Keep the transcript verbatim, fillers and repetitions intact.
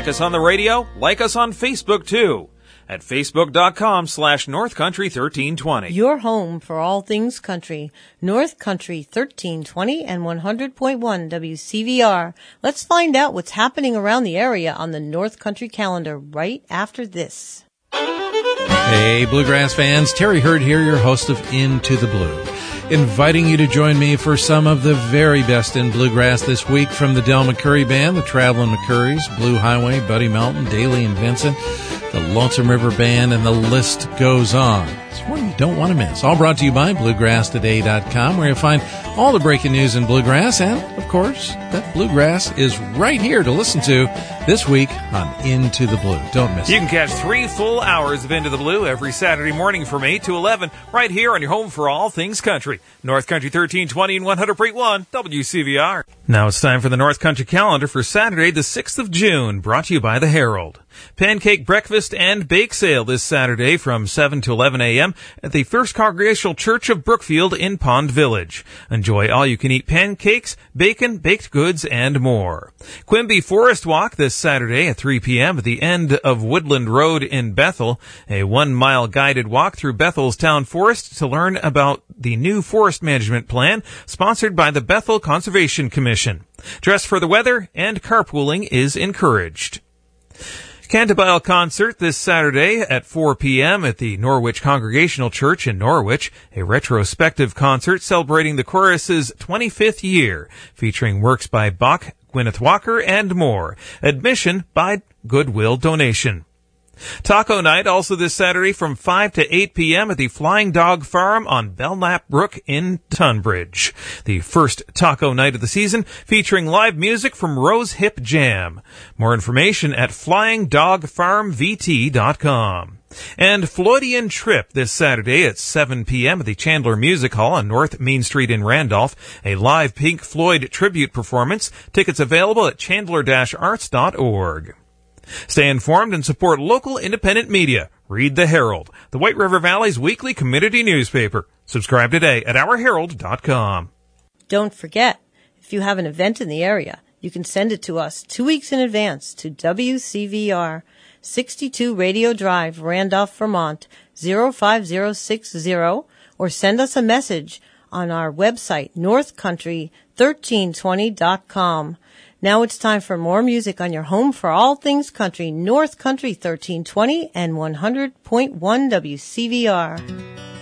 Like us on the radio? Like us on Facebook, too. At facebook.com slash North Country 1320. Your home for all things country. North Country thirteen twenty and one hundred point one W C V R. Let's find out what's happening around the area on the North Country calendar right after this. Hey, Bluegrass fans. Terry Hurd here, your host of Into the Blue, inviting you to join me for some of the very best in bluegrass this week from the Del McCoury Band, the Traveling McCourys, Blue Highway, Buddy Melton, Daly and Vincent, the Lonesome River Band, and the list goes on. It's one you don't want to miss. All brought to you by bluegrass today dot com, where you'll find all the breaking news in bluegrass, and, of course, that bluegrass is right here to listen to this week on Into the Blue. Don't miss it. You can catch three full hours of Into the Blue every Saturday morning from eight to eleven right here on your home for all things country. North Country thirteen twenty and one hundred point one W C V R. Now it's time for the North Country calendar for Saturday, the sixth of June, brought to you by the Herald. Pancake breakfast and bake sale this Saturday from seven to eleven a.m. at the First Congregational Church of Brookfield in Pond Village. Enjoy all-you-can-eat pancakes, bacon, baked goods, and more. Quimby Forest Walk this Saturday at three p.m. at the end of Woodland Road in Bethel. A one-mile guided walk through Bethel's town forest to learn about the new forest management plan sponsored by the Bethel Conservation Commission. Dress for the weather and carpooling is encouraged. Cantabile concert this Saturday at four p.m. at the Norwich Congregational Church in Norwich, a retrospective concert celebrating the chorus's twenty-fifth year, featuring works by Bach, Gwyneth Walker, and more. Admission by Goodwill donation. Taco night also this Saturday from five to eight p.m. at the Flying Dog Farm on Belknap Brook in Tunbridge. The first taco night of the season featuring live music from Rose Hip Jam. More information at flying dog farm v t dot com. And Floydian Trip this Saturday at seven p.m. at the Chandler Music Hall on North Main Street in Randolph. A live Pink Floyd tribute performance. Tickets available at chandler dash arts dot org. Stay informed and support local independent media. Read the Herald, the White River Valley's weekly community newspaper. Subscribe today at our herald dot com. Don't forget, if you have an event in the area, you can send it to us two weeks in advance to W C V R, sixty-two Radio Drive, Randolph, Vermont, zero five zero six zero, or send us a message on our website, north country thirteen twenty dot com. Now it's time for more music on your home for all things country, North Country thirteen twenty and one hundred point one W C V R.